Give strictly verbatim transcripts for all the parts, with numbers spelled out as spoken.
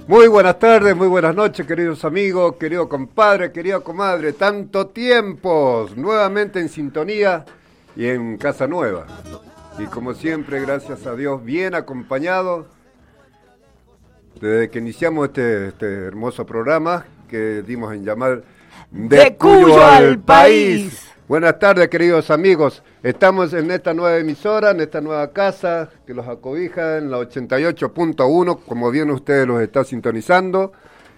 Muy buenas tardes, muy buenas noches, queridos amigos, querido compadre, querida comadre. Tanto tiempo, nuevamente en sintonía y en casa nueva. Y como siempre, gracias a Dios, bien acompañado. Desde que iniciamos este, este hermoso programa que dimos en llamar De, de Cuyo, Cuyo al país. país. Buenas tardes, queridos amigos. Estamos en esta nueva emisora, en esta nueva casa que los acobija en la ochenta y ocho punto uno, como bien ustedes los están sintonizando,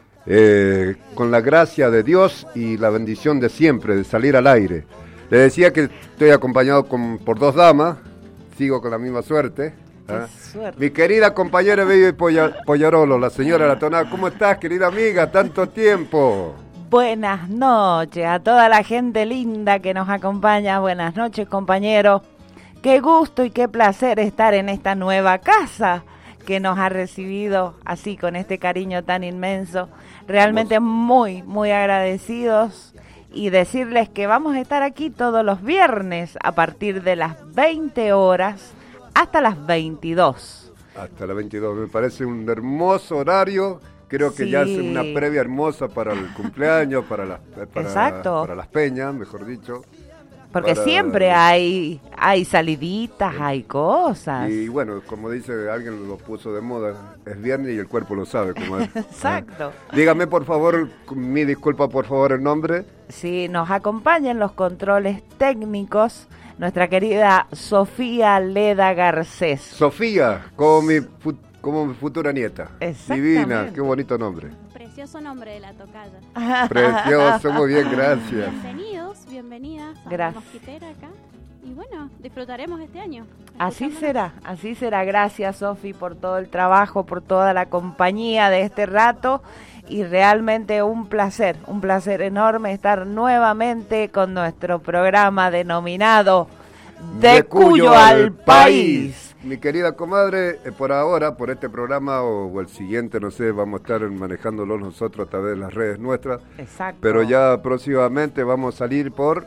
eh, con la gracia de Dios y la bendición de siempre, de salir al aire. Les decía que estoy acompañado con, por dos damas, sigo con la misma suerte. ¿eh? suerte. Mi querida compañera Baby Pollarolo, la señora La Tonada. ¿Cómo estás, querida amiga? Tanto tiempo. Buenas noches a toda la gente linda que nos acompaña. Buenas noches, compañeros. Qué gusto y qué placer estar en esta nueva casa que nos ha recibido así con este cariño tan inmenso. Realmente muy, muy agradecidos. Y decirles que vamos a estar aquí todos los viernes a partir de las veinte horas hasta las veintidós. Hasta las veintidós, me parece un hermoso horario. Creo que sí. Ya es una previa hermosa para el cumpleaños, para las, para, Exacto. para las peñas, mejor dicho. Porque para... siempre hay hay saliditas, hay cosas. Y bueno, como dice, alguien lo puso de moda, es viernes y el cuerpo lo sabe. Como es. Exacto. Ah. Dígame, por favor, mi disculpa, por favor, el nombre. Sí, nos acompañan los controles técnicos nuestra querida Sofía Leda Garcés. Sofía, como mi... Como mi futura nieta. Divina, qué bonito nombre. Precioso nombre de la tocaya. Precioso, muy bien, gracias. Bienvenidos, bienvenidas a gracias. La Mosquitera acá. Y bueno, disfrutaremos este año. Así será, así será. Gracias, Sofi, por todo el trabajo, por toda la compañía de este rato. Y realmente un placer, un placer enorme estar nuevamente con nuestro programa denominado De, de Cuyo, Cuyo al país. país. Mi querida comadre, eh, por ahora, por este programa o, o el siguiente, no sé, vamos a estar manejándolo nosotros a través de las redes nuestras. Exacto. Pero ya próximamente vamos a salir por,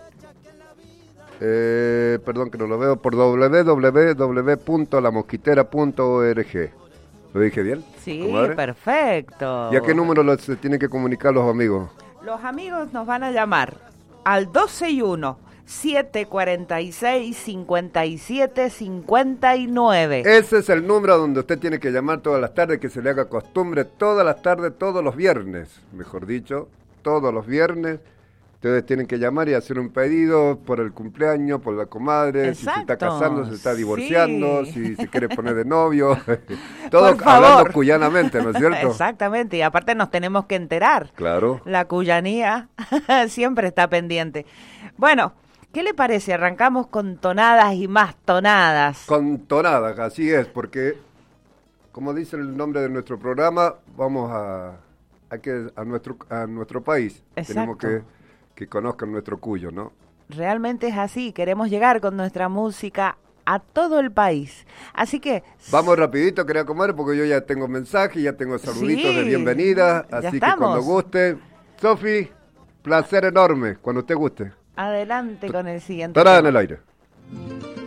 eh, perdón que no lo veo, por doble u doble u doble u punto la mosquitera punto org. ¿Lo dije bien? Sí, comadre? Perfecto. ¿Y a qué número los, se tienen que comunicar los amigos? Los amigos nos van a llamar al dos seis uno, siete cuatro seis, cinco siete cinco nueve. Ese es el número donde usted tiene que llamar todas las tardes, que se le haga costumbre todas las tardes, todos los viernes, mejor dicho, todos los viernes. Ustedes tienen que llamar y hacer un pedido por el cumpleaños, por la comadre, Exacto. Si se está casando, se está divorciando, sí. Si se quiere poner de novio, todo por favor. Hablando cuyanamente, ¿no es cierto? Exactamente, y aparte nos tenemos que enterar. Claro. La cuyanía siempre está pendiente. Bueno, ¿qué le parece? Arrancamos con tonadas y más tonadas. Con tonadas, así es, porque, como dice el nombre de nuestro programa, vamos a, a, que, a, nuestro, a nuestro país. Exacto. Tenemos que, que conozcan nuestro Cuyo, ¿no? Realmente es así, queremos llegar con nuestra música a todo el país. Así que... Vamos rapidito, querida comadre, porque yo ya tengo mensajes, ya tengo saluditos sí, de bienvenida, así que cuando guste. Sofi, placer enorme, cuando usted guste. Adelante con el siguiente. Estará en el aire.